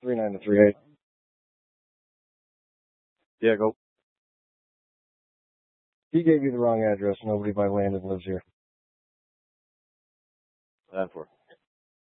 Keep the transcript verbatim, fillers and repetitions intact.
three nine to three eight. Yeah, go. He gave you the wrong address. Nobody by Landon lives here. That for.